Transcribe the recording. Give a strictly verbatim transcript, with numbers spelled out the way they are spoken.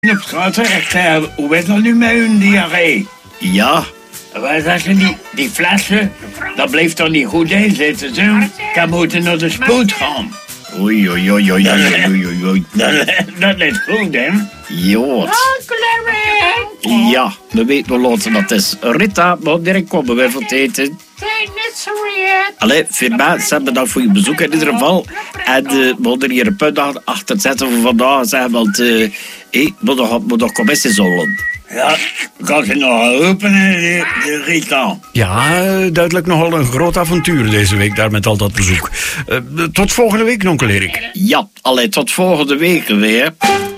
Op straat echt, uh, hoe is dat nu met hun diarree? Ja. Waar zeggen die, die flessen? Dat blijft er niet goed in zitten, zo. Dan moeten naar de spoed gaan. Oei, oei, oei, oei, oei, oei, oei, oei. Dat, dat is goed, hè? Jood. Ja, we weten hoe laat dat is. Rita, maar direct komen we voor het eten. Allee, Firma, ze hebben bedankt voor je bezoek in ieder geval. En uh, we moeten hier een punt achter zetten voor vandaag. Zeggen, want uh, hey, moet nog, moet nog commissie zullen. Ja, kan ze nog open, de, de Rita? Ja, duidelijk nogal een groot avontuur deze week daar met al dat bezoek. Uh, tot volgende week, onkel Erik. Ja, allee, tot volgende week weer.